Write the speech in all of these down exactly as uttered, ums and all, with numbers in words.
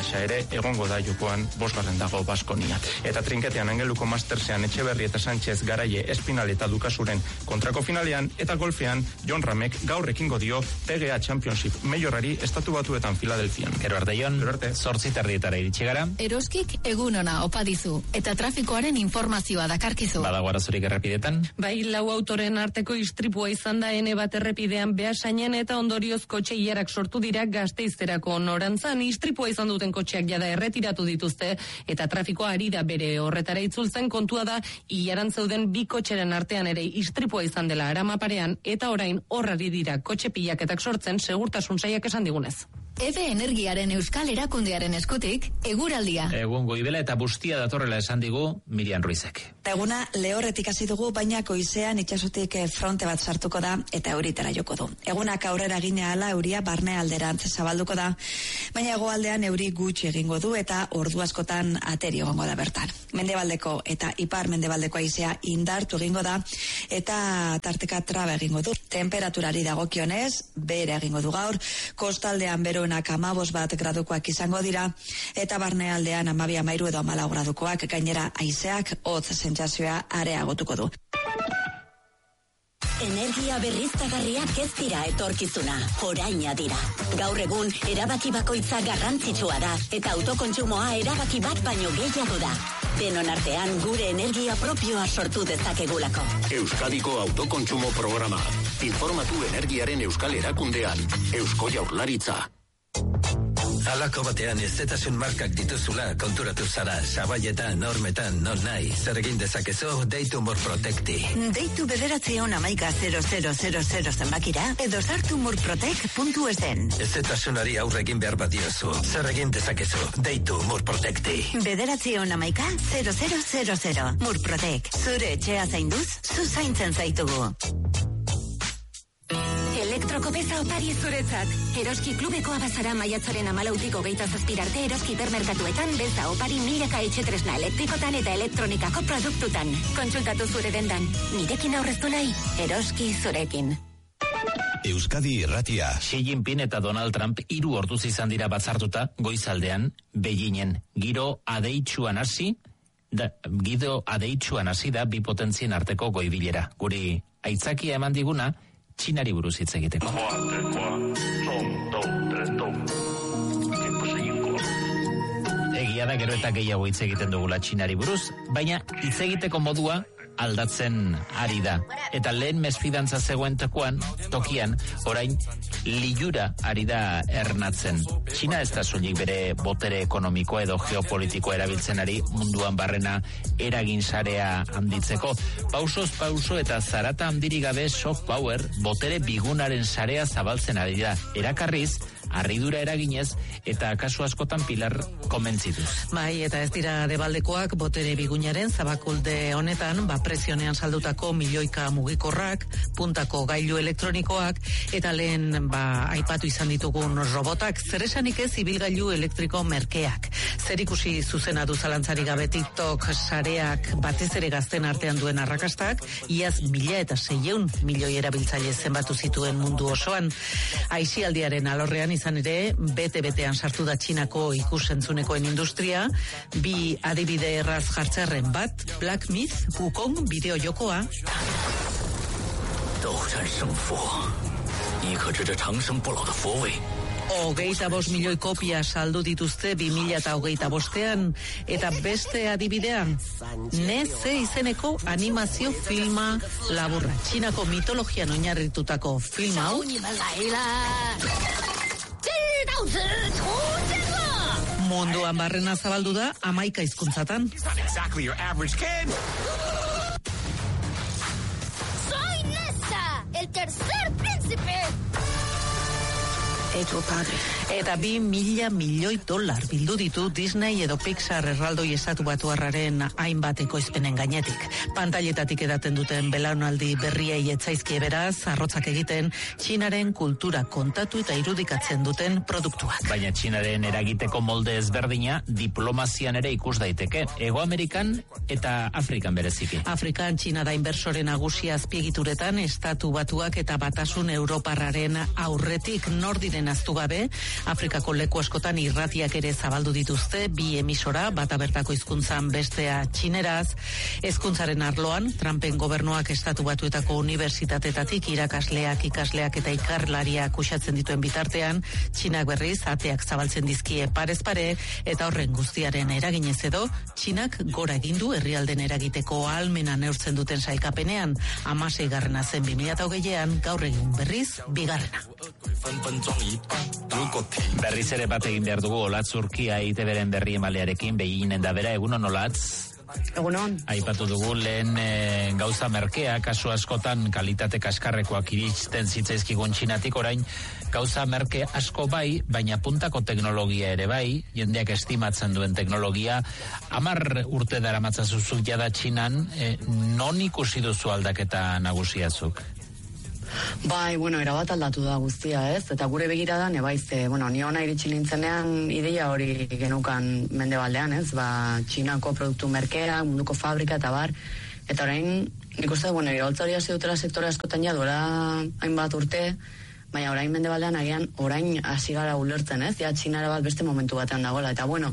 Barça ere egongo da jokoan bosgarren dago Baskonia. Eta trinketean Angeluko Mastersean Etxeberri eta Sánchez Garaie Espinal eta Dukasuren kontrako finalean, eta golfean Jon Ramek gaur ekingo dio P G A Championship Majorari Estatu Batuetan Filadelfian. Gero arte Jon, zortzi terdietara iritsi gara. Eroskik egun ona opa dizu eta trafikoaren informazioa dakarkizu. Badago arazorik errepidetan? Bai, lau autoren arteko istripua izan da ene bat errepidean Beasainen eta ondorioz kotxe ilarak sortu dira Gasteizterako norantzan. Istripua izan duten kotxeak jada erretiratu dituzte eta trafikoa ari da bere horretara itzultzen. Kontua da ilaran zeuden bi kotxeren artean ere istripua izan dela aramaparean eta orain horrari dira kotxe pilaketak sortzen segurtasun sailak esan digunez. Ebe Energiaren Euskal Erakundearen eskutik, eguraldia. Egun goibela eta bustia datorrela esan digu Miriam Ruizek. Eguna lehorretik hasi dugu, baina goizean itsasotik fronte bat sartuko da eta euritara joko du. Egunak aurrera gine ala euria barne alderantz zabalduko da, baina hegoaldean euri gutxi egingo du eta ordu askotan ateri egongo da bertan. Mendebaldeko eta ipar mendebaldeko haizea indartu egingo da eta tarteka traba egingo du. Temperaturari dagokionez, bere egingo du gaur, kostaldean beroenak amabos bat gradukoak izango dira eta barnealdean amabi amairu edo amalau gradukoak, gainera haizeak hotz sentsazioa areagotuko du. Energia berriztagarriak ez dira etorkizuna, oraina dira. Gaur egun, erabaki bakoitza garrantzitsua da, eta autokontsumoa erabaki bat baino gehiago da. Denon artean gure energia propioa sortu dezakegulako. Euskadiko autokontsumo programa. Informatu energiaren euskal erakundean. Eusko Jaurlaritza. Halako batean ezetasun markak dituzula konturatu zara, sabaietan, normetan, non nahi, zer egin dezakezu, deitu Murprotekti. Deitu bederatzion amaika zero zero zero zero zenbakira, edo sartu murprotek puntu esen. Ezetasunari aurre egin behar bat diozu, zer egin dezakezu, deitu Murprotekti. Bederatzion amaika zero zero zero zero. Murprotek, zure etxea zainduz, zu zaintzen zaitugu. Elektroko beza opari zuretzat. Eroski klubeko abazara maiatzaren amalautik hogeita zazpirarte Eroski hipermerkatuetan beza opari milaka etxetresna elektrikotan eta elektronikako produktutan. Kontsultatu zure dendan. Nirekin aurreztu nahi, Eroski zurekin. Euskadi Irratia. Xi Jinping eta Donald Trump hiru orduz izan dira batzartuta goizaldean Beijingen. Giro adeitsuan hasi, da, gido adeitsuan hasi da bi potentzien arteko goibilera. Guri aitzakia eman diguna Txinari buruz hitz egiteko. Egia da gero eta gehiago hitz egiten dugula Txinari buruz, baina hitz egiteko modua aldatzen ari da. Eta lehen mesfidantza zegoen tokuan, tokian, orain lilura ari da ernatzen. Txina ez da soilik bere botere ekonomikoa edo geopolitikoa erabiltzen ari munduan barrena eragin sarea handitzeko. Pausoz pauso eta zarata handirik gabe soft power botere bigunaren sarea zabaltzen ari da. Erakarriz, harridura eraginez eta kasu askotan Pilar komentzituz. Bai, eta ez dira debaldekoak botere bigunaren zabakulde honetan, ba presionean saldutako milioika mugikorrak, puntako gailu elektronikoak, eta lehen ba aipatu izan ditugun robotak, zer esanik ez ibilgailu elektriko merkeak. Zer ikusi zuzena du zalantzari gabe TikTok sareak batez ere gazten artean duen arrakastak, iaz mila eta seiehun milioi erabiltzaile zenbatu zituen mundu osoan. Aisialdiaren alorrean izan ere, bete-betean sartu da Txinako ikusentzuneko industria, bi adibide erraz jartzerren bat, Black Myth, Wukong bideo jokoa. Hogeita bost milioi kopia saldu dituzte bi mila eta hogeita bostean, eta beste adibidean, Neze izeneko animazio filma laburra. Txinako mitologian oinarritutako film hau, munduan barrena zabaldu da hamaika hizkuntzatan. Soy Nessa, el tercer príncipe. Eta bi mila milioi dolar bildu ditu Disney edo Pixar erraldoi estatu batuarraren hainbat ekoizpenen gainetik. Pantailetatik edaten duten belaunaldi berriei etzaizkie beraz, arrotzak egiten Txinaren kultura kontatu eta irudikatzen duten produktuak. Baina Txinaren eragiteko molde ezberdina diplomazian ere ikus daiteke. Hego Amerikan eta Afrikan bereziki. Afrikan Txina da inbertsore nagusia azpiegituretan estatu batuak eta batasun europarraren aurretik nor diren egoeren aztu gabe, Afrikako leku askotan irratiak ere zabaldu dituzte, bi emisora, bata bertako hizkuntzan bestea txineraz. Hezkuntzaren arloan, Trumpen gobernuak estatu batuetako unibertsitatetatik irakasleak, ikasleak eta ikerlariak uxatzen dituen bitartean, Txinak berriz ateak zabaltzen dizkie parez pare, eta horren guztiaren eraginez edo, Txinak gora egindu herrialden eragiteko ahalmena neurtzen duten sailkapenean, hamasei garrena zen bi mila hogeian, gaur egun berriz bigarrena. Berriz ere bat egin behar dugu Olatz Urkia I T Beren berri emalearekin, beginen da bera, egunon Olatz? Egunon. Aipatu dugu lehen e, gauza merkea, kasu askotan kalitate kaskarrekoak iristen zitzaizkigun Txinatik, orain gauza merke asko bai, baina puntako teknologia ere bai, jendeak estimatzen duen teknologia, hamar urte daramatza zuzuk jada Txinan, e, non ikusi duzu aldaketa nagusiazuk? Bai, bueno, erabat aldatu da guztia, ez? Eta gure begiradan, ebaiz, bueno, ni ona iritsi nintzenean ideia hori genukan mendebaldean, ez? Ba, Txinako produktu merkea, munduko fabrika eta bar, eta orain, nik uste, bueno, iraultza hori hasi dutela sektore askotan ja duela hainbat urte, baina orain mendebaldean agian orain hasi gara ulertzen, ez? Ja, Txinara bat beste momentu batean dagoela, eta bueno,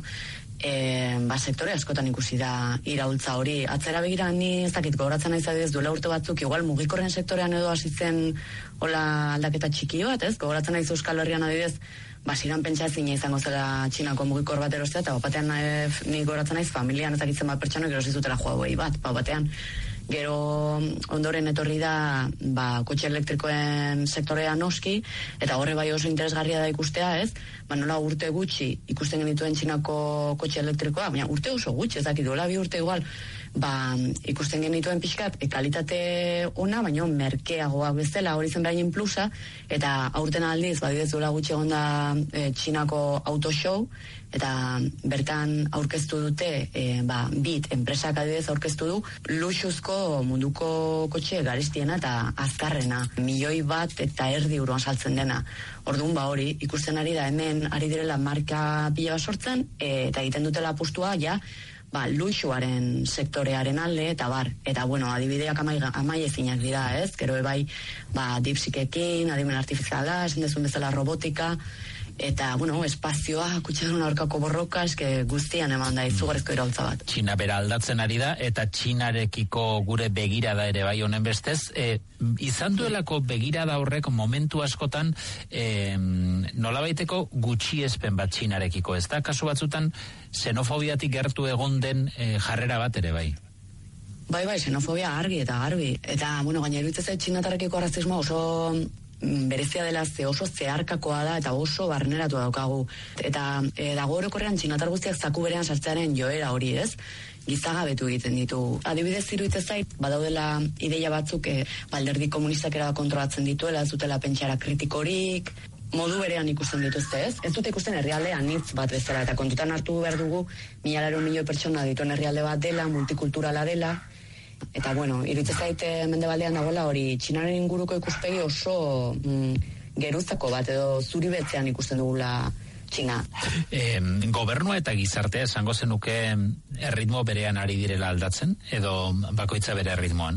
E, ba, sektore askotan ikusi da iraultza hori. Atzera begira ni ez dakit gogoratzen naiz adibidez duela urte batzuk, igual mugikorren sektorean edo hasi zen hola aldaketa txiki bat, ez? Gogoratzen naiz Euskal Herrian adibidez, ba, ziran pentsa ezina izango zela Txinako mugikor bat erostea, eta batean e, ni gogoratzen naiz familian ez dakitzen bat pertsonak erosi zutela Huawei bat, ba, batean. Gero ondoren etorri da ba, kotxe elektrikoen sektorea noski, eta horre bai oso interesgarria da ikustea, ez? Ba, nola urte gutxi ikusten genituen Txinako kotxe elektrikoa, baina urte oso gutxi, ez dakit, dola bi urte igual, ba, ikusten genituen pixkat, e, kalitate ona, baina merkeagoak bezala, hori zen beraien plusa, eta aurten aldiz, badidez dola gutxi egon da e, Txinako autoshow, eta bertan aurkeztu dute, e, ba, bit, enpresak adibidez aurkeztu du, luxuzko munduko kotxe garestiena eta azkarrena, milioi bat eta erdi euroan saltzen dena. Orduan ba hori, ikusten ari da hemen ari direla marka pila sortzen, e, eta egiten dutela postua, ja, ba, luxuaren sektorearen alde, eta bar, eta bueno, adibideak amai, amai ezinak dira, ez? Gero ebai, ba, dipsikekin, adimen artifiziala, esan dezun bezala robotika, eta, bueno, espazioa, kutsadun aurkako borroka, eske guztian eman da izugarrizko iraultza bat. Txina bera aldatzen ari da, eta Txinarekiko gure begirada ere bai honen bestez, e, izan duelako begirada horrek momentu askotan e, nolabaiteko gutxiespen bat Txinarekiko, ez da? Kasu batzutan, xenofobiatik gertu egon den e, jarrera bat ere bai. Bai, bai, xenofobia argi eta garbi. Eta, bueno, gaina iruditzen zait Txinatarrekiko arrazismoa oso berezia dela, ze oso zeharkakoa da eta oso barneratu daukagu. Eta e, dago orokorrean Txinatar guztiak zaku berean sartzearen joera hori, ez? Gizagabetu egiten ditu. Adibidez iruditzen zait, badaudela ideia batzuk e, alderdi komunistak era kontrolatzen dituela, ez dutela pentsara kritikorik, modu berean ikusten dituzte, ez? Ez dute ikusten herrialde anitz bat bezala, eta kontutan hartu behar dugu, mila laurehun milioi pertsona dituen herrialde bat dela, multikulturala dela, eta bueno, iruditzen zaite mendebaldean dagoela hori Txinaren inguruko ikuspegi oso mm, geruzako bat edo zuri betzean ikusten dugula Txina. E, gobernua eta gizartea esango zenuke erritmo berean ari direla aldatzen edo bakoitza bere erritmoan?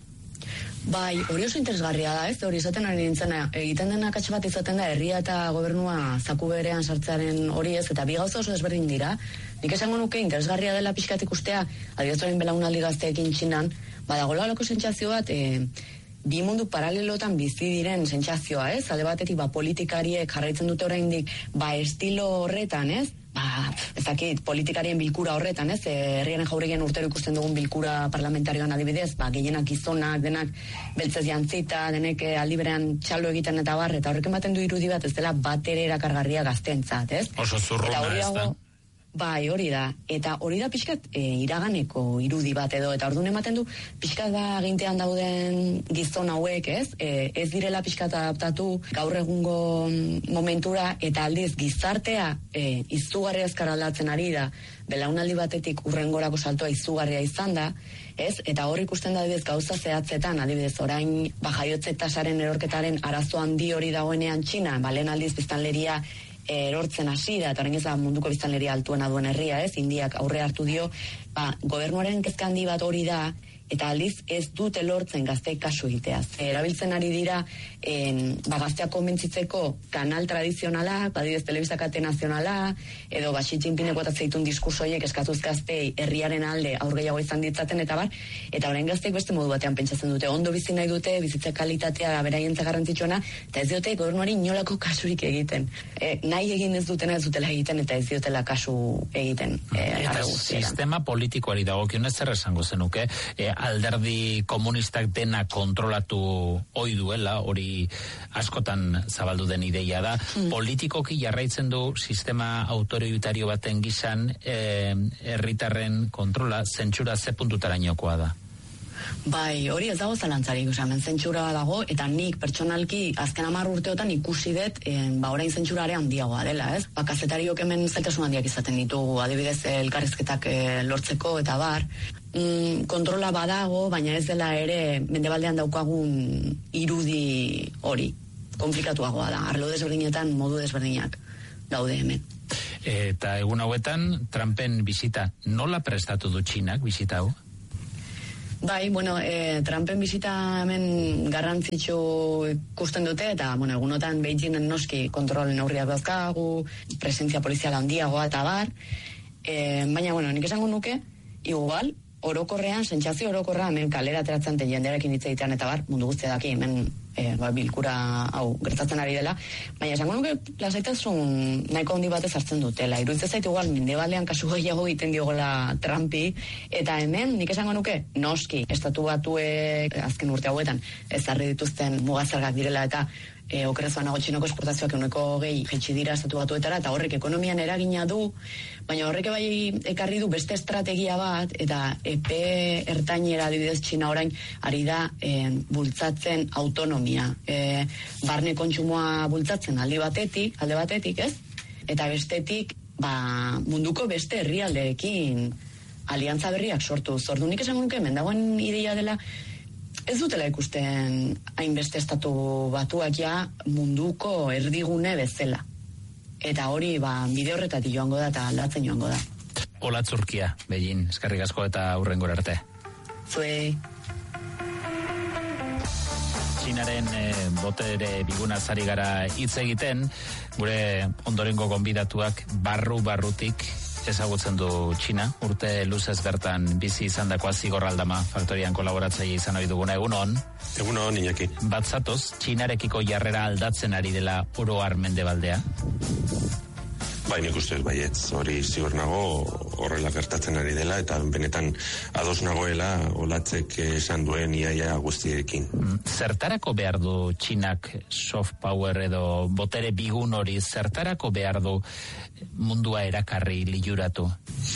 Bai, hori oso interesgarria da, ez? Hori izaten ari nintzena, egiten dena katxe bat izaten da herria eta gobernua zaku berean sartzearen hori ez, eta bi gauza oso desberdin dira. Nik esango nuke interesgarria dela pixkat ikustea, adibidez orain belaunaldi gazteekin Txinan, badagoela halako sentsazio bat, e, bi mundu paralelotan bizi diren sentsazioa, ez? Alde batetik, ba, politikariek jarraitzen dute oraindik, ba, estilo horretan, ez? Ba, ezakit, politikarien bilkura horretan, ez? Herriaren jauregien urtero ikusten dugun bilkura parlamentarioan adibidez, ba, gehienak gizonak, denak beltzez jantzita, denek aldi berean txalo egiten eta bar, eta horrek ematen du irudi bat, ez dela bat ere erakargarria gaztentzat, ez? Oso zurruna, ez da? Bai, hori da. Eta hori da pixkat e, iraganeko irudi bat edo, eta orduan ematen du pixkat da gintean dauden gizon hauek, ez? E, ez direla pixkat adaptatu gaur egungo momentura, eta aldiz gizartea e, izugarri azkar aldatzen ari da, belaunaldi batetik urrengorako saltoa izugarria izan da, ez? Eta hor ikusten da adibidez gauza zehatzetan, adibidez orain bajaiotze tasaren erorketaren arazo handi hori dagoenean Txina, balen aldiz biztanleria erortzen hasi da, eta orain ez da munduko biztanleria altuena duen herria, ez? Indiak aurre hartu dio, ba, gobernuaren kezka handi bat hori da, eta aldiz ez dute lortzen gazteek kasu egitea. Erabiltzen ari dira en, ba, gazteak konbentzitzeko kanal tradizionala, badidez telebista kate nazionala, edo ba, Xi Jinpingeko eta zeitun diskursoiek eskatuz gaztei herriaren alde aur gehiago izan ditzaten eta bar, eta orain gazteek beste modu batean pentsatzen dute, ondo bizi nahi dute, bizitza kalitatea beraientza garrantzitsuena, eta ez diote gobernuari inolako kasurik egiten. E, nahi egin ez dutena ez dutela egiten, eta ez diotela kasu egiten. E, eta sistema politikoari dagokionez zer esango zenuke, e, alderdi komunistak dena kontrolatu ohi duela, hori askotan zabaldu den ideia da, mm. politikoki jarraitzen du sistema autoritario baten gizan herritarren kontrola zentsura ze puntutarainokoa da? Bai, hori ez dago zalantzarik, osea, hemen zentsura dago, eta nik pertsonalki azken hamar urteotan ikusi dut, en, ba, orain zentsura ere handiagoa dela, ez? Ba, kazetariok hemen zailtasun handiak izaten ditugu, adibidez, elkarrizketak e, lortzeko eta bar, mm, kontrola badago, baina ez dela ere mendebaldean daukagun irudi hori, komplikatuagoa da, arlo desberdinetan modu desberdinak daude hemen. Eta egun hauetan, Trumpen bisita, nola prestatu du Txinak bisita hau? Bai, bueno, e, Trumpen bisita hemen garrantzitsu ikusten dute, eta, bueno, egunotan Beijingen noski kontrol neurriak dauzkagu, presentzia poliziala handiagoa eta bar, e, baina, bueno, nik esango nuke, igual, orokorrean, sentsazio orokorra, hemen kalera ateratzen den jendearekin hitz egitean eta bar, mundu guztia daki, hemen e, ba, bilkura hau gertatzen ari dela, baina esango nuke lasaitasun nahiko handi batez hartzen dutela. Iruditzen zait igual mendebaldean kasu gehiago egiten diogola Trumpi, eta hemen nik esango nuke noski estatu batuek azken urte hauetan ezarri dituzten mugazargak direla eta E, okerezoan nago Txinako esportazioak euneko gehi jetxi dira estatu batuetara, eta horrek ekonomian eragina du, baina horrek bai ekarri du beste estrategia bat, eta epe ertainera adibidez Txina orain ari da e, bultzatzen autonomia, e, barne kontsumoa bultzatzen alde batetik, alde batetik, ez? Eta bestetik, ba, munduko beste herrialdeekin aliantza berriak sortu. Zordu nik esango nuke, mendagoen ideia dela, ez dutela ikusten hainbeste estatu batuak ja munduko erdigune bezala. Eta hori, ba, bide horretatik joango da eta aldatzen joango da. Ola Turkia, Beijing, eskerrik asko eta hurrengora arte. Zuei. Txinaren e, botere biguna zari gara hitz egiten, gure ondorengo gonbidatuak barru-barrutik ezagutzen du Txina, urte luzez bertan bizi izandakoa Zigor Aldama faktorian kolaboratzaile izan ohi duguna. Egun on. Egun on, Iñaki. Batzatoz, Txinarekiko jarrera aldatzen ari dela oro har mendebaldea? Bai, nik uste baietz, hori ziur nago horrela gertatzen ari dela, eta benetan ados nagoela olatzek esan duen iaia guztiekin. Zertarako behar du Txinak soft power edo botere bigun hori, zertarako behar du mundua erakarri liuratu?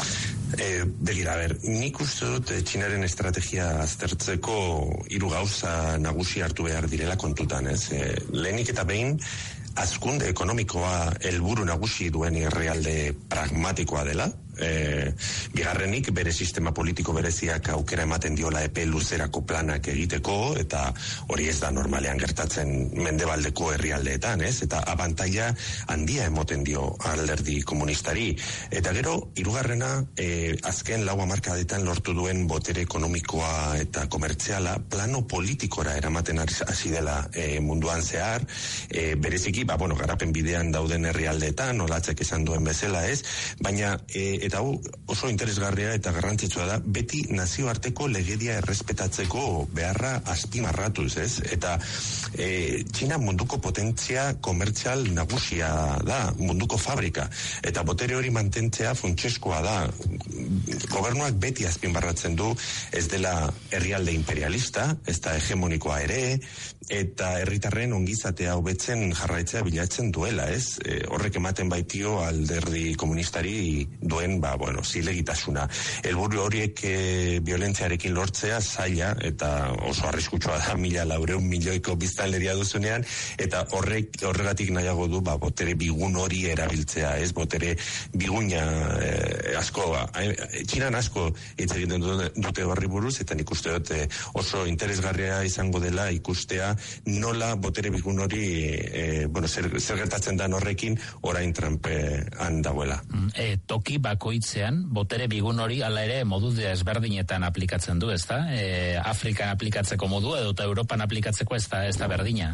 E, begira, ber, nik uste dut Txinaren estrategia aztertzeko hiru gauza nagusi hartu behar direla kontutan, ez? E, lehenik eta behin, hazkunde ekonomikoa helburu nagusi duen herrialde pragmatikoa dela, e, bigarrenik bere sistema politiko bereziak aukera ematen diola epe luzerako planak egiteko, eta hori ez da normalean gertatzen mendebaldeko herrialdeetan, ez? Eta abantaila handia emoten dio alderdi komunistari. Eta gero, hirugarrena, e, azken lau hamarkadetan lortu duen botere ekonomikoa eta komertziala plano politikora eramaten hasi dela e, munduan zehar, e, bereziki, ba, bueno, garapen bidean dauden herrialdeetan, olatzek esan duen bezala, ez? Baina, e, eta hau oso interesgarria eta garrantzitsua da, beti nazioarteko legedia errespetatzeko beharra azpimarratuz, ez? Eta e, Txina munduko potentzia komertzial nagusia da, munduko fabrika, eta botere hori mantentzea funtsezkoa da. Gobernuak beti azpimarratzen du ez dela herrialde imperialista, ez da hegemonikoa ere, eta herritarren ongizatea hobetzen jarraitzea bilatzen duela, ez? E, horrek ematen baitio alderdi komunistari duen, ba, bueno, zilegitasuna. Helburu horiek e, violentziarekin lortzea zaila, eta oso arriskutsua da, mila laureun milioiko biztanleria duzunean, eta horrek horregatik nahiago du, ba, botere bigun hori erabiltzea, ez? Botere biguna e, asko, e, Txinan asko hitz egiten dute horri buruz, eta nik uste dut e, oso interesgarria izango dela ikustea nola botere bigun hori e, bueno, zer, zer gertatzen da horrekin orain Trumpean dagoela. E, toki bako bakoitzean, botere bigun hori ala ere modu ezberdinetan aplikatzen du, ezta? E, Afrikan aplikatzeko modu edo eta Europan aplikatzeko ez da, ez da berdina.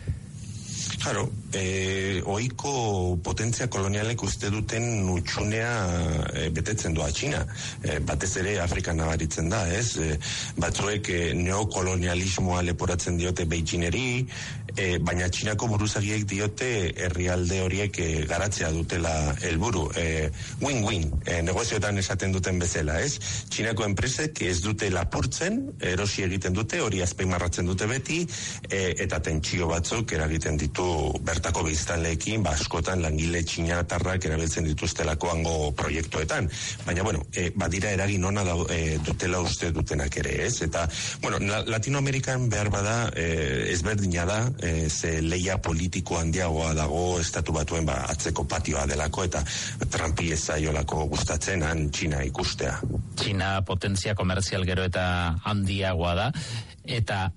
Claro, eh, oiko potentzia kolonialek uste duten utxunea eh, betetzen doa Txina. Eh, batez ere Afrikan nabaritzen da, ez? Eh, batzuek eh, neokolonialismoa leporatzen diote Beijingeri, eh, baina Txinako buruzagiek diote herrialde horiek eh, garatzea dutela helburu. Eh, win-win, eh, negozioetan esaten duten bezala, ez? Txinako enpresek ez dute lapurtzen, erosi egiten dute, hori azpimarratzen dute beti, eh, eta tentsio batzuk eragiten ditu bertako biztanleekin, ba, askotan langile txinatarrak erabiltzen dituztelako hango proiektuetan. Baina, bueno, e, badira eragin ona da, e, dutela uste dutenak ere, ez? Eta, bueno, Latinoamerikan behar bada e, ezberdina da, e, ze leia politiko handiagoa dago estatu batuen ba, atzeko patioa delako, eta Trumpi ez zaiolako gustatzen han Txina ikustea. Txina potentzia komerzial gero eta handiagoa da, eta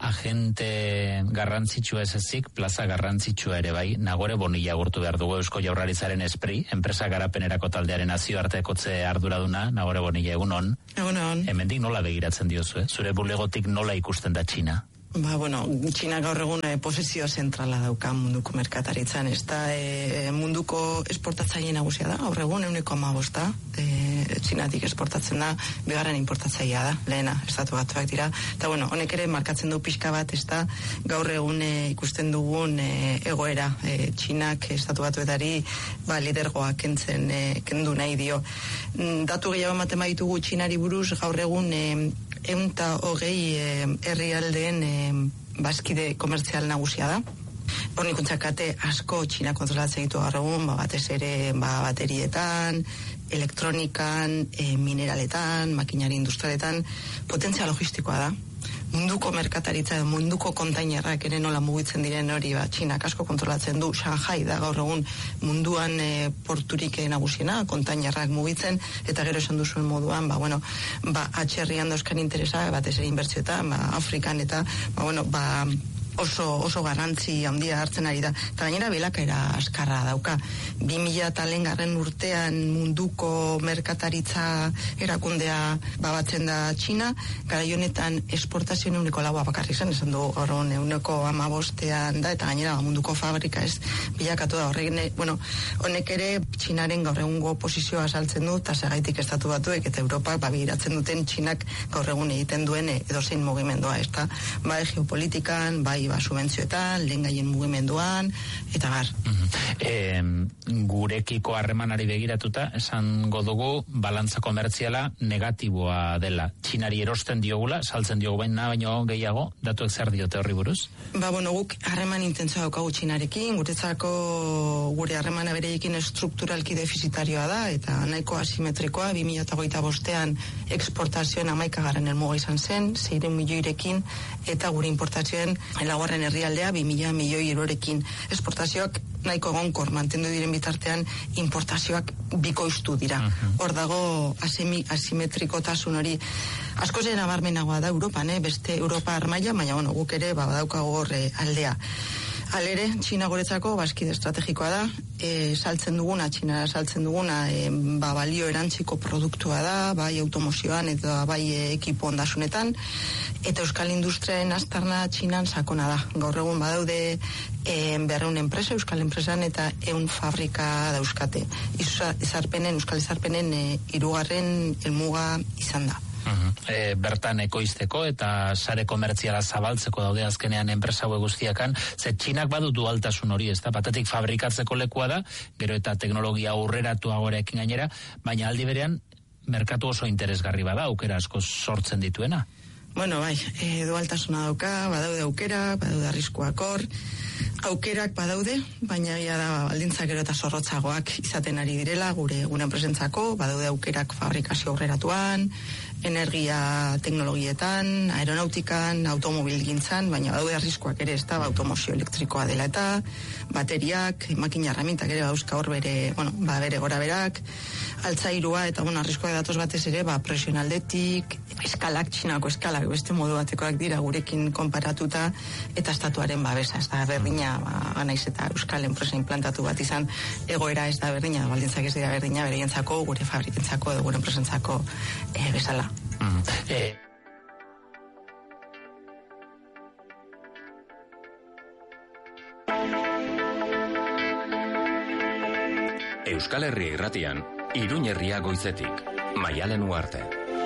agente garrantzitsua ez ezik, plaza garrantzitsua ere bai, Nagore Bonilla agurtu behar dugu Eusko Jaurlaritzaren espri, enpresa garapenerako taldearen nazioartekotze arduraduna, Nagore Bonilla, egunon. Egunon. Hemendik nola begiratzen diozu, eh? Zure bulegotik nola ikusten da Txina? Ba, bueno, Txina gaur egun e, posizio zentrala dauka munduko merkataritzan, ez da e, munduko esportatzaile nagusia da, gaur egun euneko hamabosta, e, Txinatik esportatzen da, bigarren importatzailea da, lehena, estatu batuak dira, eta bueno, honek ere markatzen du pixka bat, ez da, gaur egun e, ikusten dugun e, egoera, e, Txinak estatu batuetari, ba, lidergoa kentzen, e, kendu nahi dio. Datu gehiago ematen baitugu Txinari buruz, gaur egun e, eunta hogei herrialdeen e, bazkide komertzial nagusia da. Hornikuntzak kate asko Txina kontrolatzen ditu gaur egun, ba, batez ere ba, baterietan, elektronikan, e, mineraletan, makinari industrialetan, potentzia logistikoa da. Munduko merkataritza, munduko kontainerrak ere nola mugitzen diren hori, ba, Txinak asko kontrolatzen du. Shanghai da gaur egun munduan e, porturik nagusiena, kontainerrak mugitzen, eta gero esan duzuen moduan, ba, bueno, ba, atxerrian dauzkan interesa, batez ere inbertsioetan, ba, Afrikan eta, ba, bueno, ba, oso, oso garrantzi handia hartzen ari da. Eta gainera bilakaera askarra dauka. bi mila talengarren urtean munduko merkataritza erakundea babatzen da Txina, garai honetan esportazioen euneko laua bakarrik zen, esan du gaur euneko hamabostean da, eta gainera munduko fabrika ez bilakatu da horrek, bueno, honek ere Txinaren gaur egungo posizioa saltzen du, eta segaitik estatu batuek eta Europak babiratzen duten Txinak gaur egun egiten duen edozein mugimendua, ez da, bai geopolitikan, bai ba, subentzioetan, lehengaien mugimenduan, eta bar. Mm-hmm. E, gurekiko harremanari begiratuta, esango dugu, balantza komertziala negatiboa dela. Txinari erosten diogula, saltzen diogu baina baino gehiago, datuek zer diote horri buruz? Ba, bueno, guk harreman intentzua daukagu Txinarekin, guretzako gure harremana bereekin estrukturalki defizitarioa da, eta nahiko asimetrikoa, bi mila hogeita bostean eksportazioen hamaikagarren helmuga izan zen, seiehun milioirekin, eta gure importazioen laugarren herrialdea bi mila milioi eurorekin. Esportazioak nahiko egonkor mantendu diren bitartean importazioak bikoiztu dira. Hor dago asimi, asimetrikotasun hori. Asko zen abarmenagoa da Europan, eh? Beste Europa armaia, baina bueno, guk ere ba, daukago hor eh, aldea. Alere, Txina goretzako bazkide estrategikoa da, e, saltzen duguna, Txina saltzen duguna, e, ba, balio erantziko produktua da, bai automozioan eta bai e, ekipo ondasunetan, eta euskal industriaren aztarna Txinan sakona da. Gaur egun badaude e, berreun enpresa, euskal enpresan, eta eun fabrika dauzkate. Izarpenen, euskal izarpenen e, irugarren helmuga izan da. Uh-huh. E, bertan ekoizteko eta sare komertziala zabaltzeko daude azkenean enpresa hauek guztiakan, ze Txinak badu dualtasun hori, ez da, batetik fabrikatzeko lekua da, gero eta teknologia aurreratuagorekin gainera, baina aldi berean merkatu oso interesgarri bada, aukera asko sortzen dituena. Bueno, bai, e, dualtasuna dauka, badaude aukerak, badaude arriskuak hor, aukerak badaude, baina ja da baldintzak gero eta zorrotzagoak izaten ari direla, gure gure enpresentzako, badaude aukerak fabrikazio aurreratuan, energia teknologietan, aeronautikan, automobilgintzan, baina badaude arriskuak ere, ez da, automozio elektrikoa dela eta, bateriak, makina herramientak ere dauzka hor bere, bueno, ba bere gora berak, altzairua eta bueno, arriskoa datoz batez ere, ba presionaldetik, eskalak, Txinako eskalak beste modu batekoak dira gurekin konparatuta, eta estatuaren babesa, ez da berdina baina ba, naiz eta euskal enpresa implantatu bat izan, egoera ez da berdina, baldintzak ez dira berdina, bereientzako, gure fabrikentzako, edo gure enpresentzako e, bezala. Mm. Eh. Euskal Herria irratian, Iruñ herria goizetik, Maialen Uarte.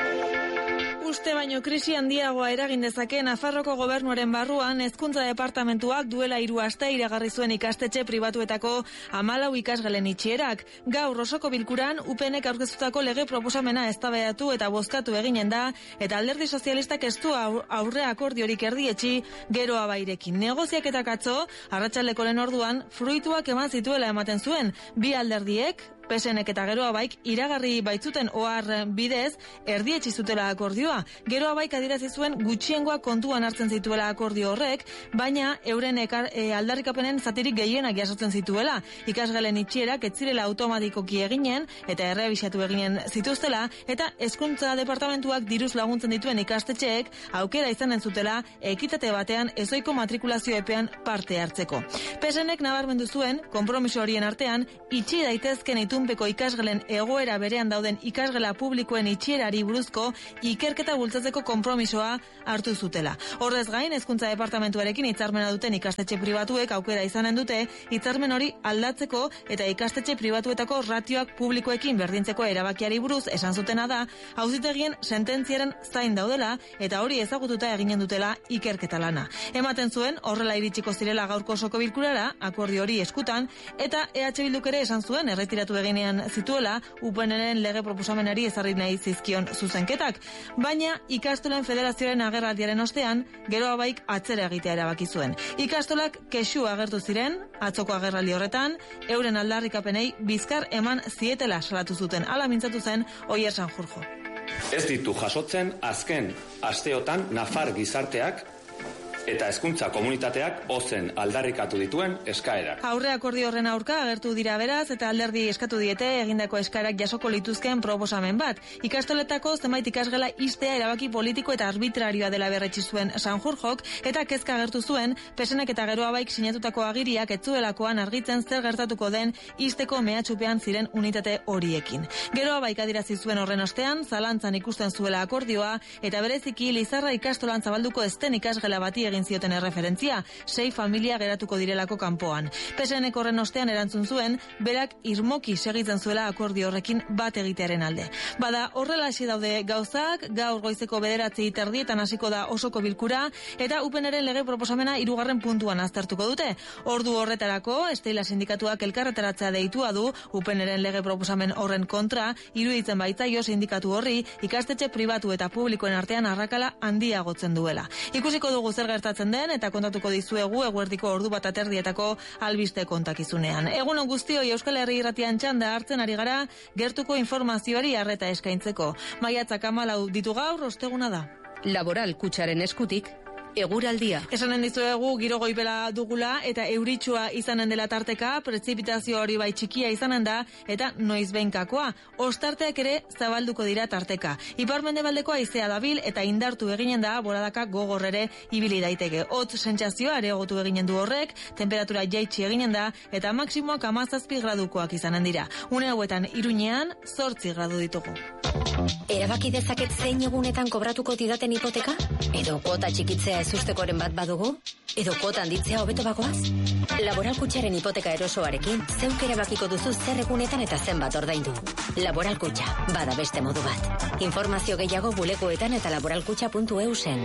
Uste baino krisi handiagoa eragin dezake Nafarroko gobernuaren barruan hezkuntza departamentuak duela hiru aste iragarri zuen ikastetxe pribatuetako hamalau ikasgelen itxierak. Gaur osoko bilkuran U P Nek aurkeztutako lege proposamena eztabaidatu eta bozkatu eginen da, eta Alderdi Sozialistak ez du aurre akordiorik erdietsi Geroa Bairekin. Negoziaketak atzo arratsaldeko lehen orduan fruituak eman zituela ematen zuen. Bi alderdiek P S Nek eta Geroa Baik iragarri baitzuten ohar bidez erdietsi zutela akordioa. Geroa Baik adierazi zuen gutxiengoa kontuan hartzen zituela akordio horrek, baina euren ekar, e, aldarrikapenen zatirik gehienak jasotzen zituela. Ikasgelen itxierak ez zirela automatikoki eginen eta errebisatu eginen zituztela, eta hezkuntza departamentuak diruz laguntzen dituen ikastetxeek aukera izanen zutela ekitate batean ezoiko matrikulazio epean parte hartzeko. P S Nek nabarmendu zuen konpromiso horien artean itxi daitezken itunpeko ikasgelen egoera berean dauden ikasgela publikoen itxierari buruzko ikerketa bultzatzeko konpromisoa hartu zutela. Horrez gain, hezkuntza departamentuarekin hitzarmena duten ikastetxe pribatuek aukera izanen dute hitzarmen hori aldatzeko eta ikastetxe pribatuetako ratioak publikoekin berdintzeko erabakiari buruz esan zutena da, auzitegien sententziaren zain daudela eta hori ezagututa eginen dutela ikerketa lana. Ematen zuen horrela iritsiko zirela gaurko osoko bilkurara, akordio hori eskutan, eta E H Bilduk ere esan zuen erretiratu eginean zituela U P Nren lege proposamenari ezarri nahi zizkion zuzenketak. Baina ikastolen federazioaren agerraldiaren ostean, Geroa Baik atzera egitea erabaki zuen. Ikastolak kexu agertu ziren, atzoko agerraldi horretan, euren aldarrikapenei bizkar eman zietela salatu zuten. Hala mintzatu zen Oier Sanjurjo. Ez ditu jasotzen azken asteotan Nafar gizarteak eta hezkuntza komunitateak ozen aldarrikatu dituen eskaerak. Aurre akordio horren aurka agertu dira beraz eta alderdi eskatu diete egindako eskaerak jasoko lituzken proposamen bat. Ikastoletako zenbait ikasgela istea erabaki politiko eta arbitrarioa dela berretsi zuen Sanjurjok, eta kezka agertu zuen P S Nek eta Geroa Baik sinatutako agiriak ez zuelakoan argitzen zer gertatuko den isteko mehatxupean ziren unitate horiekin. Geroa Baik adierazi zuen horren ostean zalantzan ikusten zuela akordioa eta bereziki Lizarra ikastolan zabalduko ezten ikasgela bati egin zioten erreferentzia, sei familia geratuko direlako kanpoan. P S Nek horren ostean erantzun zuen, berak irmoki segitzen zuela akordio horrekin bat egitearen alde. Bada, horrela hasi daude gauzak, gaur goizeko bederatzi terdietan hasiko da osoko bilkura, eta U P Nren lege proposamena hirugarren puntuan aztertuko dute. Ordu horretarako, Esteila sindikatuak elkarretaratzea deitua du, U P Nren lege proposamen horren kontra, iruditzen baitzaio sindikatu horri, ikastetxe pribatu eta publikoen artean arrakala handiagotzen duela. Ikusiko dugu zer gertatzen den eta kontatuko dizuegu eguerdiko ordu bat aterdietako albiste kontakizunean. Egunon guztioi Euskal Herri irratian txanda hartzen ari gara gertuko informazioari arreta eskaintzeko. Maiatzak hamalau ditu gaur, osteguna da. Laboral Kutxaren eskutik eguraldia. Esanen dizuegu giro goibela dugula eta euritsua izanen dela tarteka, prezipitazio hori bai txikia izanen da eta noiz behinkakoa. Ostarteak ere zabalduko dira tarteka. Ipar-mendebaldeko haizea dabil eta indartu eginen da boladaka gogor ere ibili daiteke. Hotz sentsazioa areagotu eginen du horrek, temperatura jaitsi eginen da eta maksimoak hamazazpi gradukoak izanen dira. Une hauetan Iruñean zortzi gradu ditugu. Erabaki dezaket zein egunetan kobratuko didaten hipoteka? Edo kuota txikitzea ezustekoren bat badugu? Edo kuota handitzea hobeto bagoaz? Laboral Kutxaren hipoteka erosoarekin zeuk erabakiko duzu zer egunetan eta zenbat ordaindu. Laboral Kutxa, bada beste modu bat. Informazio gehiago bulegoetan eta laboralkutxa puntu e u zen.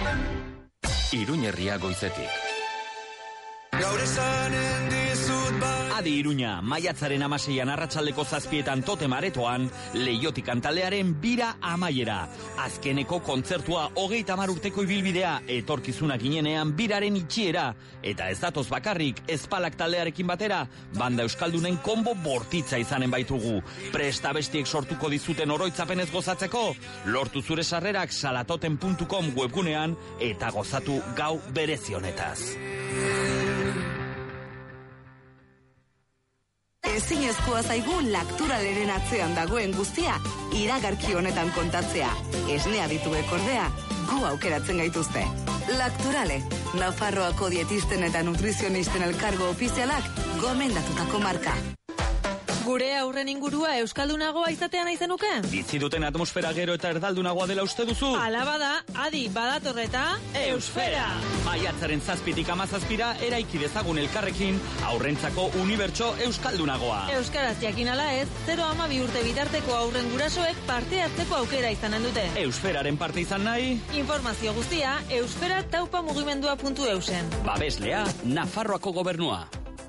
Iruñ herria goizetik. Gaur esanen dizut bai. Adi Iruña, maiatzaren amaseian arratsaldeko zazpietan totem aretoan, Leiotik antalearen bira amaiera. Azkeneko kontzertua hogeita hamar urteko ibilbidea, etorkizuna ginenean biraren itxiera. Eta ez datoz bakarrik, ezpalak taldearekin batera, banda euskaldunen konbo bortitza izanen baitugu. Presta bestiek sortuko dizuten oroitzapenez gozatzeko, lortu zure sarrerak salatoten puntu com webgunean eta gozatu gau berezionetaz. Ezinezkoa zaigu Lacturaleren atzean dagoen guztia iragarki honetan kontatzea. Esnea dituek ordea, gu aukeratzen gaituzte. Lacturale, Nafarroako dietisten eta nutrizionisten elkargo ofizialak gomendatutako marka. Gure aurren ingurua euskaldunagoa izatea nahi zenuke? Bizi duten atmosfera gero eta erdaldunagoa dela uste duzu? Ala bada, adi badatorreta Eusfera! Maiatzaren zazpitik amazazpira eraiki dezagun elkarrekin aurrentzako unibertso euskaldunagoa. Euskaraz jakin ala ez, zero hamabi urte bitarteko aurren gurasoek parte hartzeko aukera izanen dute. Eusferaren parte izan nahi? Informazio guztia eusfera taupa mugimendua puntu eusen. Babeslea, Nafarroako gobernua.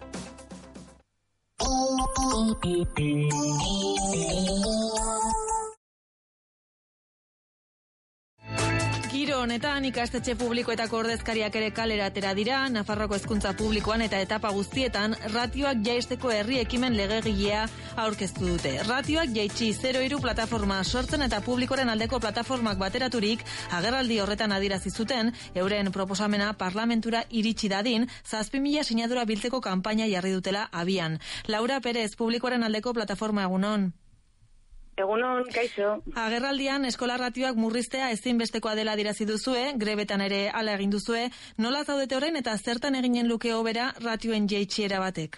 Giro honetan ikastetxe publikoetako ordezkariak ere kalera atera dira, Nafarroko hezkuntza publikoan eta etapa guztietan ratioak jaisteko herri ekimen legegilea aurkeztu dute. Ratioak jaitsi zero hiru plataforma sortzen eta publikoren aldeko plataformak bateraturik agerraldi horretan adierazi zuten, euren proposamena parlamentura iritsi dadin, zazpi mila sinadura biltzeko kanpaina jarri dutela abian. Laura Perez, publikoren aldeko plataforma egunon. Egunon, kaixo. Agerraldian eskola ratioak murriztea ezinbestekoa dela adierazi duzue, grebetan ere hala egin duzue. Nola zaudete orain eta zertan eginen luke hobera ratioen jaitsiera batek?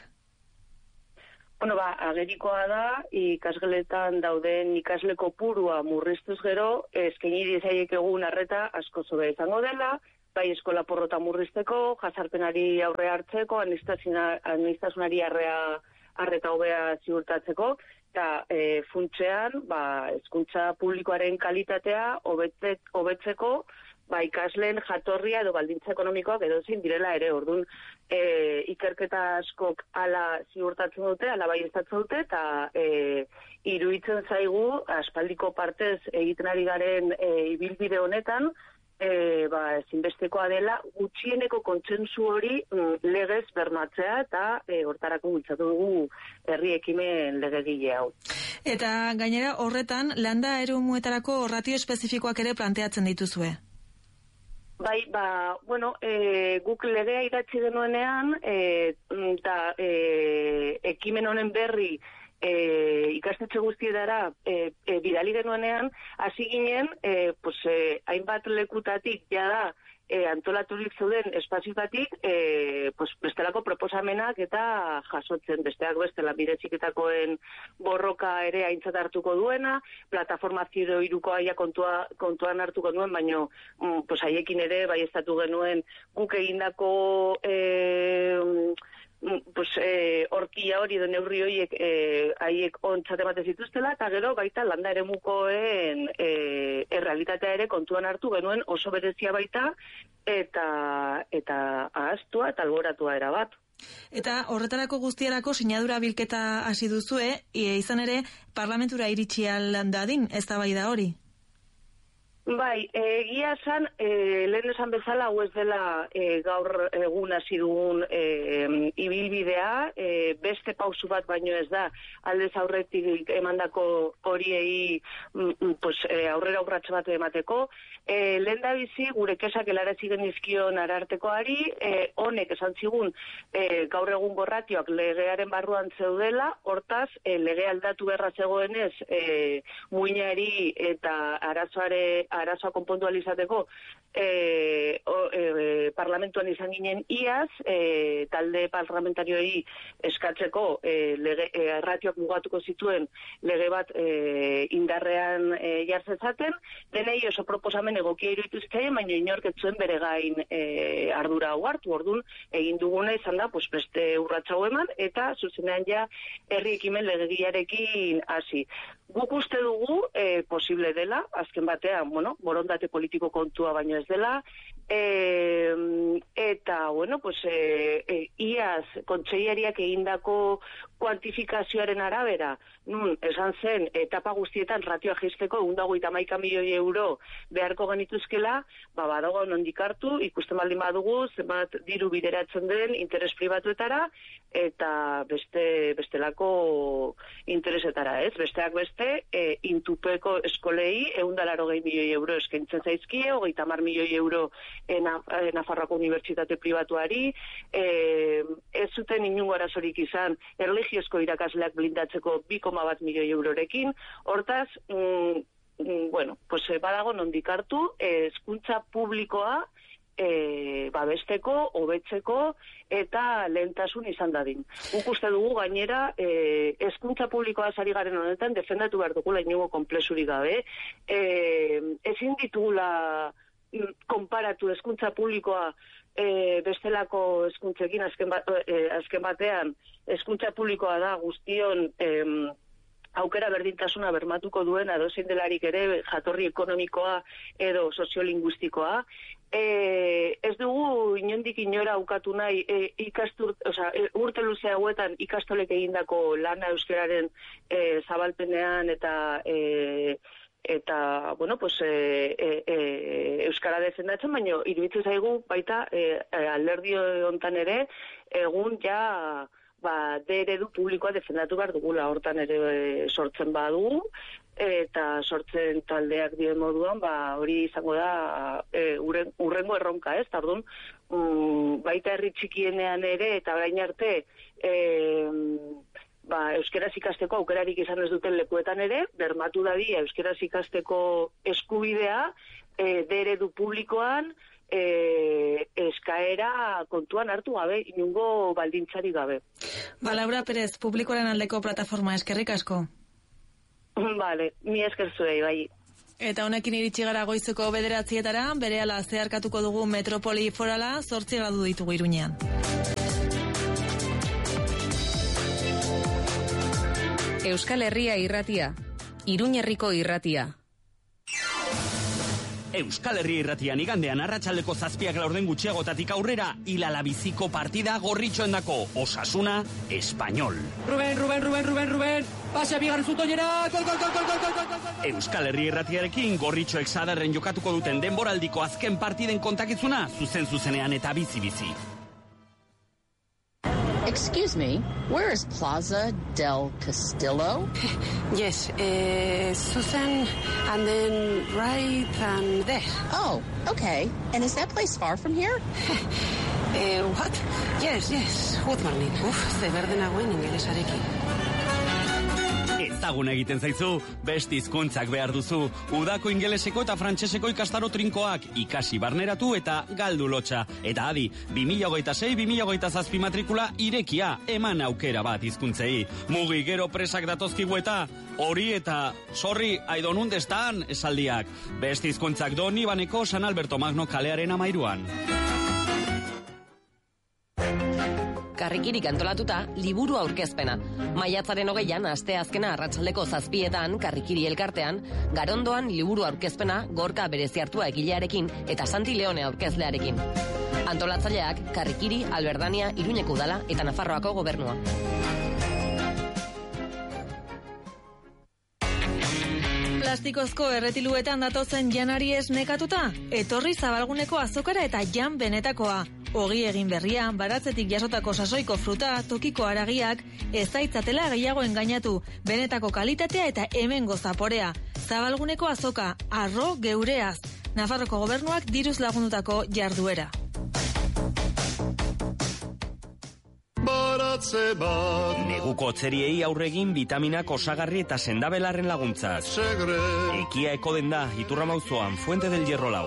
Bueno, ba, agerikoa da, ikasgeletan dauden ikasle kopurua murriztuz gero, eskaini diezaiek egun arreta asko zobe izango dela, bai eskola porrota murrizteko, jazarpenari aurre hartzeko, administrazionari arrea arreta hobea ziurtatzeko, eta e, funtsean, ba, hezkuntza publikoaren kalitatea hobetzek, hobetzeko, ba, ikasleen jatorria edo baldintza ekonomikoak edo zein direla ere, orduan e, ikerketa askok ala ziurtatzen dute, ala bai estatzen dute, eta e, iruditzen zaigu, aspaldiko partez egiten ari garen e, ibilbide honetan, E, ba, ezinbestekoa dela, gutxieneko kontsentsu hori mm, legez bermatzea eta e, hortarako bultzatu dugu herri ekimen legegile hau. Eta gainera horretan, landa erumuetarako ratio espezifikoak ere planteatzen dituzue? Bai, ba, bueno, e, guk legea idatzi genuenean, eta e, e, ekimen honen berri E, ikastetxe guztietara e, e, bidali genuenean, hasi ginen, e, pues, e, hainbat lekutatik jada e, antolaturik zeuden espaziotatik, e, pues, bestelako proposamenak eta jasotzen, besteak beste lanbide-heziketakoen borroka ere aintzat hartuko duena, plataforma zero hiruko aia kontua, kontuan hartuko duen, baino mm, pues, haiekin ere baieztatu genuen guk egindako E, pues eh horkia hori edo neurri horiek eh haiek ontzat ematen zituztela eta gero baita landa eremukoen eh errealitatea ere kontuan hartu genuen oso berezia baita eta eta ahaztua eta alboratua erabat. Eta horretarako guztiarako sinadura bilketa hasi duzue, e, izan ere parlamentura iritsi al dadin eztabaida hori. Bai, egia esan, e, lehen esan bezala, hau ez dela e, gaur egun hasi dugun e, ibilbidea, e, beste pausu bat baino ez da, aldez aurretik emandako horiei mm, pues, e, aurrera urratxe bat emateko. E, lehen da bizi, gure kesak helarazi genizkion arartekoari, e, honek esan zigun e, gaur egun borratioak legearen barruan zeudela, hortaz, e, lege aldatu berra zegoenez, e, muinari eta arazoare arazoa konpondu alizateko e, o, e, parlamentuan izan ginen iaz, e, talde parlamentarioei eskatzeko e, lege, e, ratioak mugatuko zituen lege bat e, indarrean e, jartzezaten, denei oso proposamen egokia iruditu zitzaien, baina inork ez zuen bere gain e, ardura hau hartu, orduan egin duguna izan da, pues, beste urratsa hau eman, eta zuzenean ja herri ekimen legegiarekin hasi. Guk uste dugu e, posible dela, azken batean, bueno, borondate politiko kontua baino ez dela, e, eta, bueno, pues, e, e, iaz kontseilariak egindako kuantifikazioaren arabera, nun, esan zen, etapa guztietan ratioa jaisteko ehun eta hogeita hamaika milioi euro beharko genituzkela, ba, badago nondik hartu, ikusten baldin badugu, zenbat diru bideratzen den interes pribatuetara, eta beste bestelako interesetara, ez? Besteak beste, e, intupeko eskolei ehun eta laurogei milioi euro eskaintzen zaizkie, hogeita hamar milioi euro e, Nafarroako Unibertsitate Pribatuari, e, ez zuten inungo arazorik izan erlijiozko irakasleak blindatzeko bi koma bat milioi eurorekin, hortaz, mm, mm, bueno, pues, badago nondik hartu, hezkuntza publikoa e, babesteko, hobetzeko eta lehentasun izan dadin. Guk uste dugu gainera e, hezkuntza publikoa sari garen honetan defendatu behar dugula inongo konplexurik gabe. E, ezin ditugula konparatu hezkuntza publikoa e, bestelako hezkuntzekin azken, ba, e, azken batean hezkuntza publikoa da guztion e, aukera berdintasuna bermatuko duen edozein delarik ere jatorri ekonomikoa edo soziolinguistikoa. E, ez dugu inondik inora aukatu nahi e, ikastur, oza, e, urte luze hauetan ikastolek egindako lana euskararen e, zabalpenean eta e, eta, bueno, pues e, e, e, euskara defendatzen, baina iruditzen zaigu baita e, alderdi hontan ere egun ja ba, de eredu publikoa defendatu behar dugula, hortan ere sortzen badu, eta sortzen taldeak dien moduan, ba, hori izango da e, uren, urrengo erronka, ez? Tardun, um, baita herri txikienean ere, eta orain arte, e, ba, euskeraz ikasteko aukerarik izan ez duten lekuetan ere, bermatu dadia euskeraz ikasteko eskubidea, e, de eredu publikoan, E, eskaera kontuan hartu gabe, inungo baldintzari gabe. Ba, Laura Perez, publikoaren aldeko plataforma, eskerrik asko. Vale, mi esker zuei, bai. Eta honekin iritsi gara goizeko bederatzietara, berehala zeharkatuko dugu metropoli forala, zortzi gradu ditugu Iruñean. Euskal Herria irratia, Iruñerriko irratia. Euskal Herria irratian igandean arratsaldeko zazpiak laurden gutxiagotatik aurrera hilalabiziko partida gorritxoendako Osasuna Español. Ruben, Ruben, Ruben, Ruben, Ruben, pase bigarren zutoinera, gol, gol, gol, gol, gol, gol, gol, gol. Euskal Herria irratiarekin gorritxoek sadarren jokatuko duten denboraldiko azken partiden kontakizuna zuzen zuzenean eta bizi-bizi. Excuse me, where is Plaza del Castillo? Yes, uh, Susan, and then right and there. Oh, okay. And is that place far from here? uh, what? Yes, yes, good morning. Uf, ze berdena guen ingelesarekin. Ezagun egiten zaizu, beste hizkuntzak behar duzu. Udako ingeleseko eta frantseseko ikastaro trinkoak ikasi barneratu eta galdu lotxa. Eta adi, bi mila hogeita sei bi mila hogeita zazpi matrikula irekia, eman aukera bat hizkuntzei. Mugi gero presak datozkigu eta hori eta sorry, I don't understand esaldiak. Beste hizkuntzak Doni Baneko San Alberto Magno kalearen amairuan. Karrikirik antolatuta, liburu aurkezpena. Maiatzaren hogeian, aste azkena arratsaldeko zazpietan, Karrikiri elkartean, Garondoan liburu aurkezpena, Gorka Bereziartua egilearekin eta Santi Leone aurkezlearekin. Antolatzaileak, Karrikiri, Alberdania, Iruñeko udala eta Nafarroako gobernua. Plastikozko erretiluetan datozen janari ez nekatuta, etorri Zabalguneko azokara eta jan benetakoa. Ogi egin berria, baratzetik jasotako sasoiko fruta, tokiko haragiak, ez zaitzatela gehiago engainatu, benetako kalitatea eta hemengo zaporea. Zabalguneko azoka, arro geureaz. Nafarroko gobernuak diruz lagundutako jarduera. Neguko otzeriei aurregin vitaminak osagarri eta sendabelarren laguntzaz. Ekia eko den da, Iturramauzoan, Fuente del Hierro lau.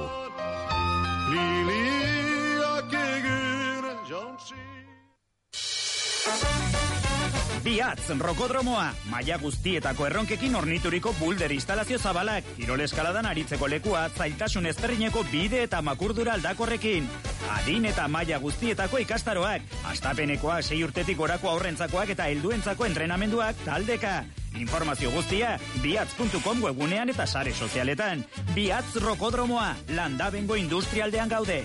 Biatz, rokodromoa, maila guztietako erronkekin ornituriko bulder instalazio zabalak, kirol eskaladan aritzeko lekua, zailtasun ezberdineko bide eta makurdura aldakorrekin. Adin eta maila guztietako ikastaroak, astapenekoak, sei urtetik gorako aurrentzakoak eta helduentzako entrenamenduak taldeka. Informazio guztia, biatz puntu com webgunean eta sare sozialetan. Biatz rokodromoa, Landabengo industrialdean gaude.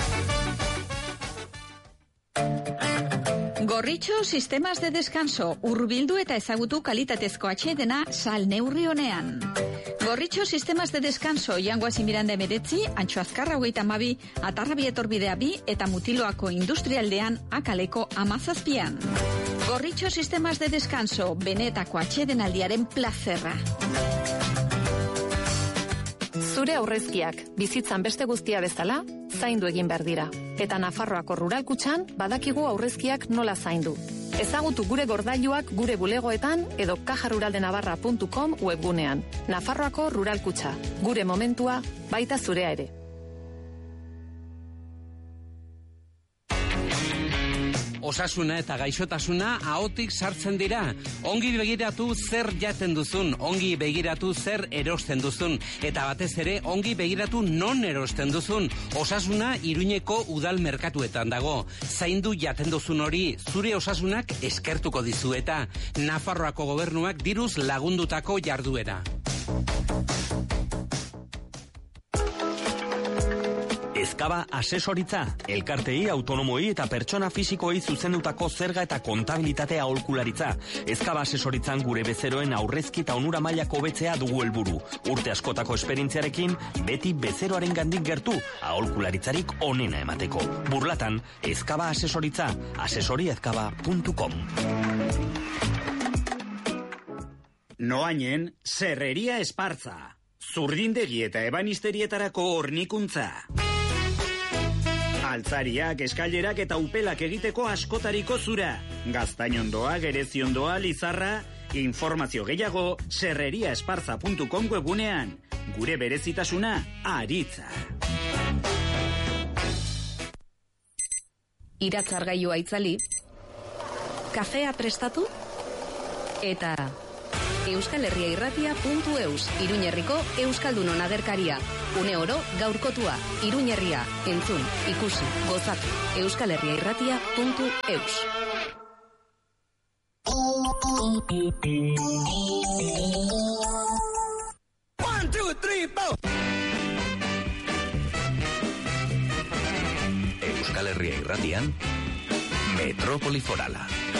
Gorritxo sistemas de descanso, hurbildu eta ezagutu kalitatezko atsedena sal neurri honean. Gorritxo sistemas de descanso, Jangoazi Miranda emeretzi, Antxo Azkarra hogeita hamabi, Atarrabi etorbidea bi eta Mutiloako industrialdean akaleko amazazpian. Gorritxo sistemas de descanso, benetako atsedenaldiaren plazerra. Zure aurrezkiak, bizitzan beste guztia bezala, zaindu egin behar dira. Eta Nafarroako Ruralkutxan badakigu aurrezkiak nola zaindu. Ezagutu gure gordailuak gure bulegoetan edo kaja rural de navarra puntu com webgunean. Nafarroako Ruralkutxa, gure momentua, baita zurea ere. osasuna eta gaixotasuna ahotik sartzen dira. Ongi begiratu zer jaten duzun, ongi begiratu zer erosten duzun, eta batez ere ongi begiratu non erosten duzun. Osasuna Iruñeko udal merkatuetan dago. Zaindu jaten duzun hori, zure osasunak eskertuko dizu eta Nafarroako gobernuak diruz lagundutako jarduera. Ezkaba asesoritza, elkartei, autonomoi eta pertsona fisikoei zuzendutako zerga eta kontabilitatea aholkularitza. Ezkaba asesoritzan gure bezeroen aurrezki eta onura mailako hobetzea dugu helburu. Urte askotako esperientziarekin, beti bezeroaren gandik gertu, aholkularitzarik onena emateko. Burlatan, Ezkaba asesoritza, asesoriezkaba puntu com. Noainen, Serreria Espartza. Zurdindegi eta ebanisterietarako hornikuntza. Altzariak, eskailerak eta upelak egiteko askotariko zura. Gaztainondoa, gereziondoa, lizarra, informazio gehiago serreriaesparza puntu com webunean. Gure berezitasuna, aritza. Iratzargailua itzali, kafea prestatu, eta Euskal Herria Irratia puntu eus, Iruñerriko Euskaldunon agerkaria. Une oro gaurkotua, Iruñerria, entzun, ikusi, gozatu. Euskal Herria Irratia puntu eus. One, two, three, four. Euskal Herria Irratian, Metrópoli Forala.